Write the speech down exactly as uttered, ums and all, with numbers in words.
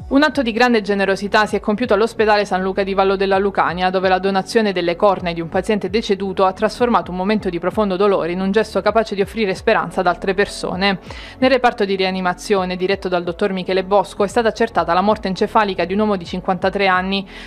Un atto di grande generosità si è compiuto all'ospedale San Luca di Vallo della Lucania, dove la donazione delle cornee di un paziente deceduto ha trasformato un momento di profondo dolore in un gesto capace di offrire speranza ad altre persone. Nel reparto di rianimazione, diretto dal dottor Michele Bosco, è stata accertata la morte encefalica di un uomo di cinquantatré anni.